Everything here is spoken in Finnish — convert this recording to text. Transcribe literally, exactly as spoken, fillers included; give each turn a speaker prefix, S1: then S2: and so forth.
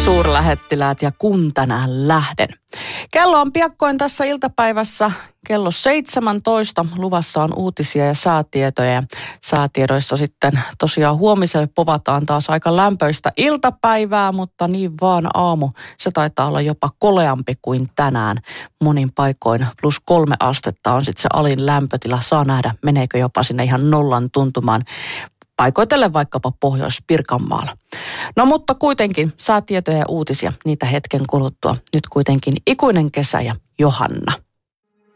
S1: suurlähettiläät ja kun tänään lähden. Kello on piakkoin tässä iltapäivässä kello seitsemäntoista. Luvassa on uutisia ja säätietoja. Ja säätiedoissa sitten tosiaan huomiselle povataan taas aika lämpöistä iltapäivää, mutta niin vaan aamu. Se taitaa olla jopa koleampi kuin tänään. Monin paikoin plus kolme astetta on sitten se alin lämpötila. Saa nähdä, meneekö jopa sinne ihan nollan tuntumaan. Paikoitellen vaikkapa Pohjois-Pirkanmaalla. No mutta kuitenkin säätietoja ja uutisia, niitä hetken kuluttua. Nyt kuitenkin ikuinen kesä ja Johanna.